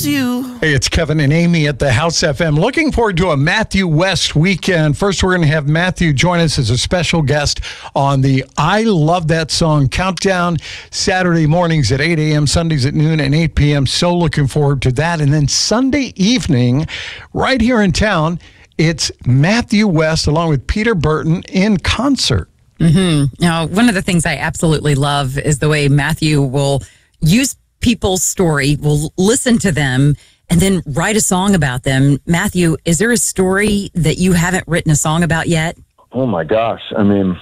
use you. Hey, it's Kevin and Amy at the House FM. Looking forward to a Matthew West weekend. First, we're going to have Matthew join us as a special guest on the I Love That Song Countdown, Saturday mornings at 8 a.m., Sundays at noon, and 8 p.m. So looking forward to that. And then Sunday evening, right here in town, it's Matthew West along with Peter Burton in concert. Now, one of the things I absolutely love is the way Matthew will use people's story, will listen to them, and then write a song about them. Matthew, is there a story that you haven't written a song about yet? Oh my gosh. I mean,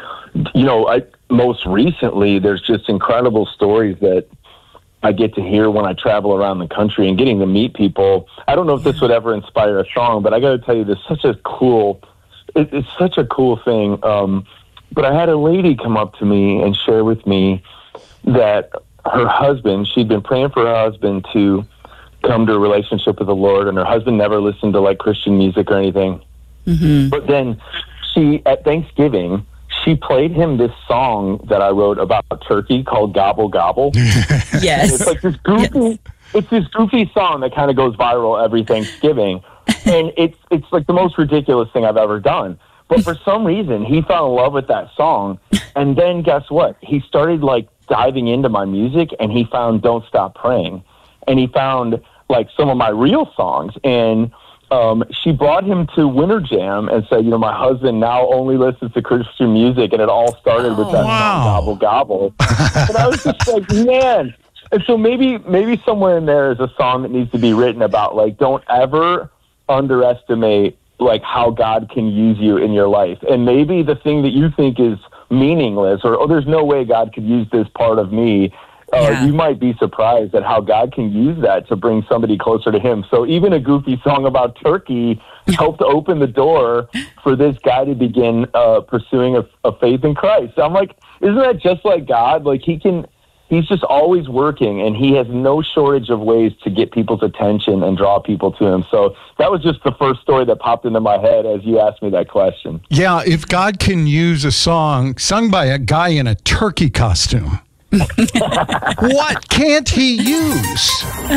most recently, there's just incredible stories that I get to hear when I travel around the country and getting to meet people. I don't know if this would ever inspire a song, but I got to tell you, it's such a cool thing. But I had a lady come up to me and share with me that her husband, she'd been praying for her husband to come to a relationship with the Lord, and her husband never listened to like Christian music or anything. But then at Thanksgiving, she played him this song that I wrote about turkey called Gobble Gobble. Yes. It's like this goofy, it's this goofy song that kind of goes viral every Thanksgiving. And it's like the most ridiculous thing I've ever done. But for some reason, he fell in love with that song. And then guess what? He started like diving into my music, and he found Don't Stop Praying. And he found like some of my real songs. And she brought him to Winter Jam and said, my husband now only listens to Christian music. And it all started with that song, Gobble Gobble. And I was just like, man. And so maybe somewhere in there is a song that needs to be written about, like, don't ever underestimate like how God can use you in your life. And maybe the thing that you think is meaningless, or there's no way God could use this part of me, you might be surprised at how God can use that to bring somebody closer to him. So even a goofy song about turkey helped open the door for this guy to begin pursuing a faith in Christ. I'm like, isn't that just like God? Like he's just always working, and he has no shortage of ways to get people's attention and draw people to him. So that was just the first story that popped into my head as you asked me that question. Yeah, if God can use a song sung by a guy in a turkey costume, what can't he use?